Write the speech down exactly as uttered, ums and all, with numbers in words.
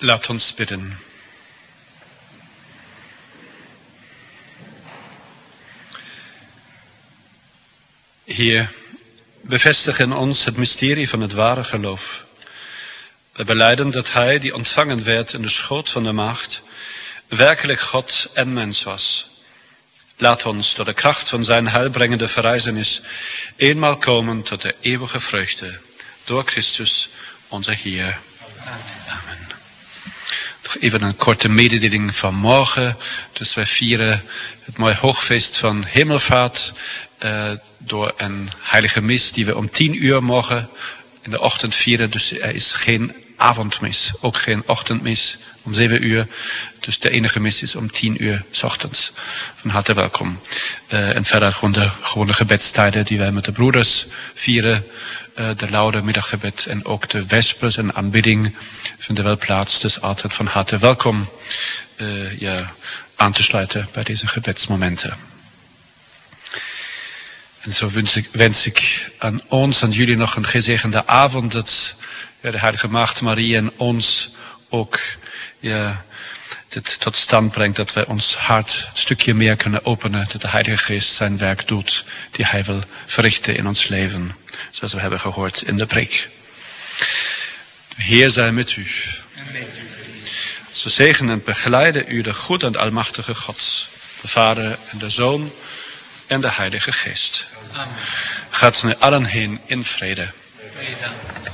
Laat ons bidden. Heer, bevestig in ons het mysterie van het ware geloof. We belijden dat hij, die ontvangen werd in de schoot van de maagd, werkelijk God en mens was. Laat ons door de kracht van zijn heilbrengende verrijzenis eenmaal komen tot de eeuwige vreugde. Door Christus, onze Heer. Amen. Nog even een korte mededeling van morgen. Dus wij vieren het mooie hoogfeest van Hemelvaart uh, door een heilige mis die we om tien uur morgen in de ochtend vieren. Dus er is geen avondmis, ook geen ochtendmis om zeven uur. Dus de enige mis is om tien uur 's ochtends. Van harte welkom. Uh, en verder gewoon de gewone gebedstijden die wij met de broeders vieren. Uh, de laude middaggebed en ook de vespers en aanbidding vinden wel plaats. Dus altijd van harte welkom uh, je aan te sluiten bij deze gebedsmomenten. En zo wens ik, wens ik aan ons, aan jullie nog een gezegende avond. Dat ja, de Heilige Maagd Maria en ons ook ja, dit tot stand brengt. Dat wij ons hart een stukje meer kunnen openen. Dat de Heilige Geest zijn werk doet die hij wil verrichten in ons leven. Zoals we hebben gehoord in de preek. De Heer zij met u. Zo zegenen en begeleiden u de goede en almachtige God. De Vader en de Zoon en de Heilige Geest. Amen. Gaat nu allen heen in vrede. Vrede.